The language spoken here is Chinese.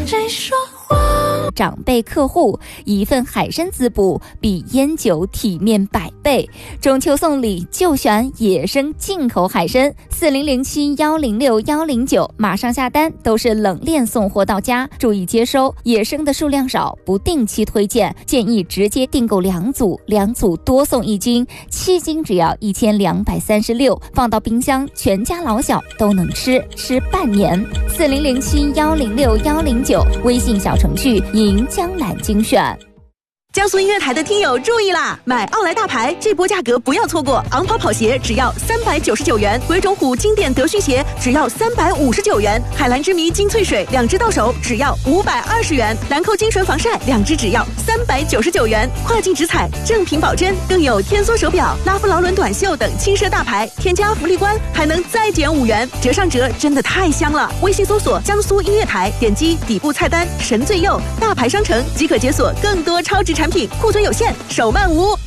谁说谎？ 长辈客户一份海参滋补比烟酒体面100倍。中秋送礼就选野生进口海参，4007106109，马上下单都是冷链送货到家，注意接收。野生的数量少，不定期推荐，建议直接订购2组，2组多送1斤，7斤只要1236，放到冰箱，全家老小都能吃半年。4007106109，微信小程序迎江南精选。 江苏音乐台的听友注意啦！买奥莱大牌这波价格不要错过，昂跑跑鞋只要399元，鬼冢虎经典德训鞋只要359元，海蓝之谜金萃水2支到手只要520元，兰蔻精纯防晒2支只要399元，跨境直采正品保真，更有天梭手表、拉夫劳伦短袖等轻奢大牌，添加福利关还能再减5元，折上折真的太香了！微信搜索江苏音乐台，点击底部菜单神最右大牌商城即可解锁更多超值产品，库存有限，手慢无。